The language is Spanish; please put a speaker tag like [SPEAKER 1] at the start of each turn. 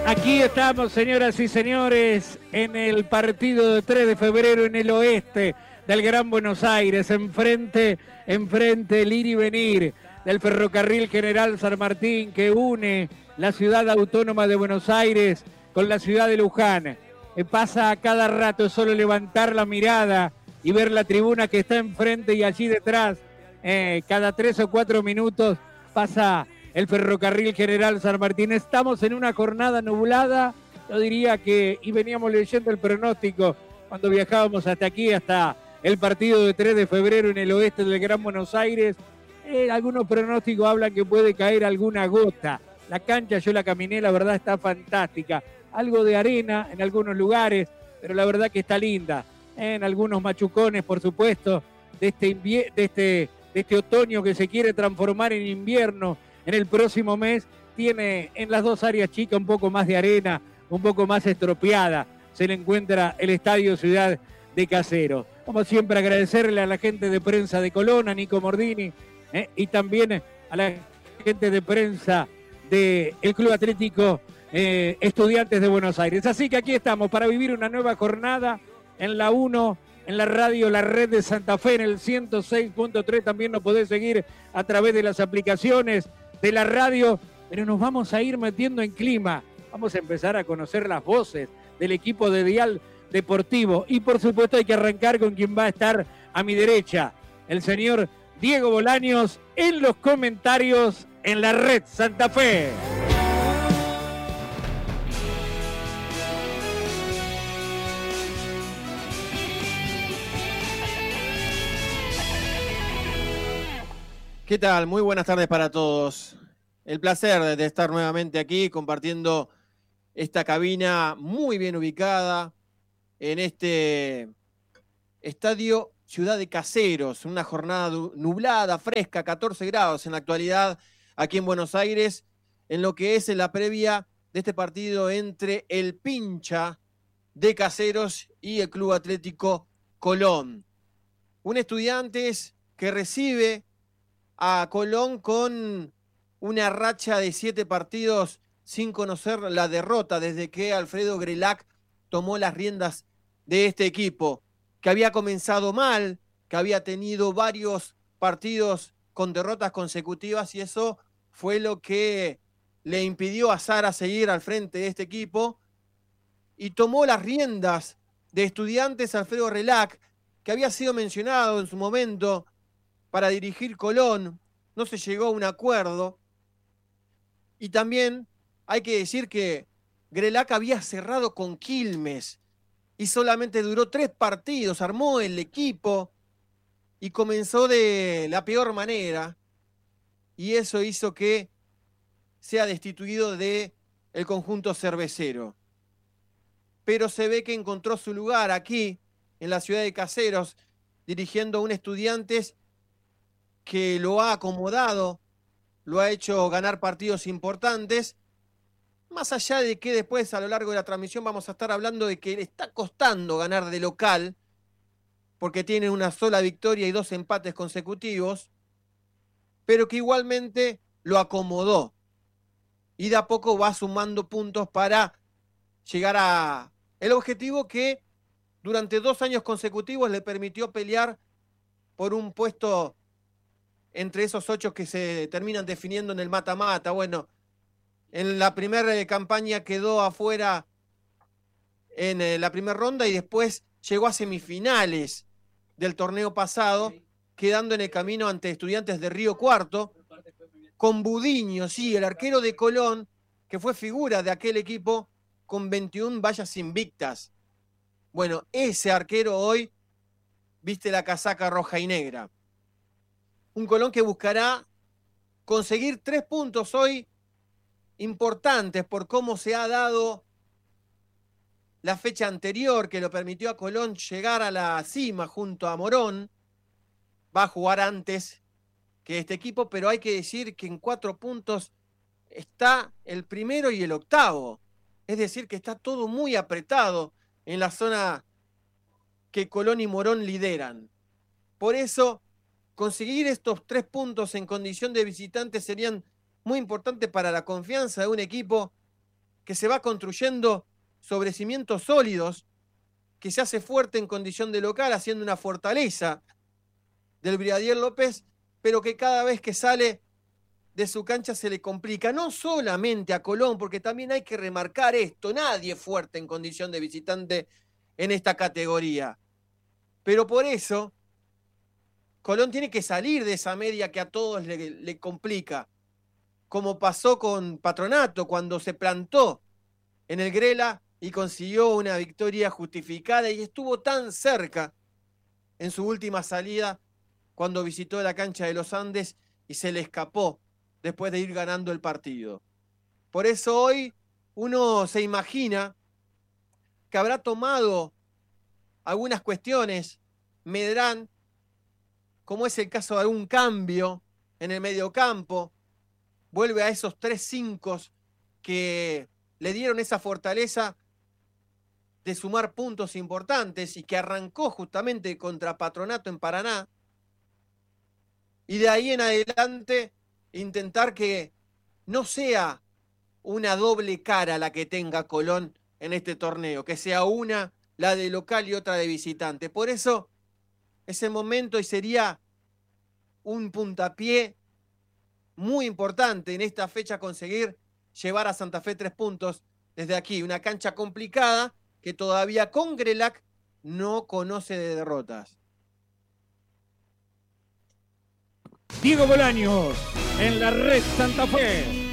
[SPEAKER 1] Aquí estamos, señoras y señores, en el partido de 3 de febrero en el oeste del Gran Buenos Aires, enfrente el ir y venir del ferrocarril General San Martín que une la ciudad autónoma de Buenos Aires con la ciudad de Luján. Pasa a cada rato solo levantar la mirada y ver la tribuna que está enfrente y allí detrás, cada 3 o 4 minutos pasa el ferrocarril General San Martín. Estamos en una jornada nublada, yo diría que, y veníamos leyendo el pronóstico cuando viajábamos hasta aquí, hasta el partido de 3 de febrero en el oeste del Gran Buenos Aires. Algunos pronósticos hablan que puede caer alguna gota. La cancha, yo la caminé, la verdad está fantástica. Algo de arena en algunos lugares, pero la verdad que está linda. En algunos machucones, por supuesto, de este otoño que se quiere transformar en invierno. En el próximo mes tiene en las dos áreas chicas un poco más de arena, un poco más estropeada. Se le encuentra el Estadio Ciudad de Caseros. Como siempre, agradecerle a la gente de prensa de Colón, a Nico Mordini, y también a la gente de prensa del Club Atlético Estudiantes de Buenos Aires. Así que aquí estamos para vivir una nueva jornada en la 1, en la radio La Red de Santa Fe, en el 106.3. También nos podés seguir a través de las aplicaciones de la radio, pero nos vamos a ir metiendo en clima. Vamos a empezar a conocer las voces del equipo de Dial Deportivo. Y por supuesto hay que arrancar con quien va a estar a mi derecha, el señor Diego Bolaños, en los comentarios en la Red Santa Fe.
[SPEAKER 2] ¿Qué tal? Muy buenas tardes para todos. El placer de estar nuevamente aquí compartiendo esta cabina muy bien ubicada en este estadio Ciudad de Caseros. Una jornada nublada, fresca, 14 grados en la actualidad aquí en Buenos Aires, en lo que es la previa de este partido entre el Pincha de Caseros y el Club Atlético Colón. Un Estudiantes que recibe a Colón con una racha de 7 partidos sin conocer la derrota desde que Alfredo Grelac tomó las riendas de este equipo, que había comenzado mal, que había tenido varios partidos con derrotas consecutivas, y eso fue lo que le impidió a Sara seguir al frente de este equipo, y tomó las riendas de Estudiantes Alfredo Grelac, que había sido mencionado en su momento para dirigir Colón. No se llegó a un acuerdo. Y también hay que decir que Grelac había cerrado con Quilmes y solamente duró 3 partidos, armó el equipo y comenzó de la peor manera, y eso hizo que sea destituido del conjunto cervecero. Pero se ve que encontró su lugar aquí, en la ciudad de Caseros, dirigiendo a un Estudiantes que lo ha acomodado, lo ha hecho ganar partidos importantes, más allá de que después a lo largo de la transmisión vamos a estar hablando de que le está costando ganar de local, porque tiene una sola victoria y 2 empates consecutivos, pero que igualmente lo acomodó y de a poco va sumando puntos para llegar a el objetivo que durante 2 años consecutivos le permitió pelear por un puesto entre esos 8 que se terminan definiendo en el mata-mata. Bueno, en la primera campaña quedó afuera en la primera ronda y después llegó a semifinales del torneo pasado, quedando en el camino ante Estudiantes de Río Cuarto, con Budiño, sí, el arquero de Colón, que fue figura de aquel equipo con 21 vallas invictas. Bueno, ese arquero hoy viste la casaca roja y negra. Un Colón que buscará conseguir 3 puntos hoy importantes por cómo se ha dado la fecha anterior, que lo permitió a Colón llegar a la cima junto a Morón. Va a jugar antes que este equipo, pero hay que decir que en 4 puntos está el primero y el octavo. Es decir, que está todo muy apretado en la zona que Colón y Morón lideran. Por eso, conseguir estos 3 puntos en condición de visitante serían muy importantes para la confianza de un equipo que se va construyendo sobre cimientos sólidos, que se hace fuerte en condición de local, haciendo una fortaleza del Brigadier López, pero que cada vez que sale de su cancha se le complica, no solamente a Colón, porque también hay que remarcar esto, nadie es fuerte en condición de visitante en esta categoría. Pero por eso, Colón tiene que salir de esa media que a todos le complica, como pasó con Patronato cuando se plantó en el Grela y consiguió una victoria justificada y estuvo tan cerca en su última salida cuando visitó la cancha de los Andes y se le escapó después de ir ganando el partido. Por eso hoy uno se imagina que habrá tomado algunas cuestiones Medrán, como es el caso de algún cambio en el mediocampo, vuelve a esos 3-5 que le dieron esa fortaleza de sumar puntos importantes y que arrancó justamente contra Patronato en Paraná, y de ahí en adelante intentar que no sea una doble cara la que tenga Colón en este torneo, que sea una la de local y otra de visitante. Por eso es el momento y sería un puntapié muy importante en esta fecha conseguir llevar a Santa Fe 3 puntos desde aquí. Una cancha complicada que todavía con Grelac no conoce de derrotas.
[SPEAKER 1] Diego Bolaños en la red Santa Fe.